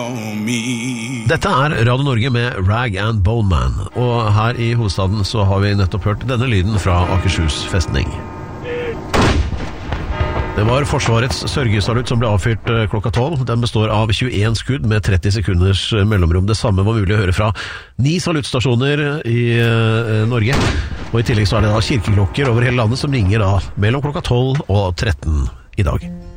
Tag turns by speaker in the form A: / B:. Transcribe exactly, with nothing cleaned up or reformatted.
A: Dette er Radio Norge med Rag and Bone Man, og her i hovedstaden så har vi nettopp hørt denne lyden fra Akershus festning. Det var Forsvarets sørgesalutt som ble avfyrt klokka tolv. Den består av tjueen skudd med tretti sekunders mellomrom. Det samme var mulig å høre fra ni saluttstasjoner i uh, Norge. Og i tillegg så er det da kirkeklokker over hele landet som ringer da mellom klokka tolv og tretten i dag.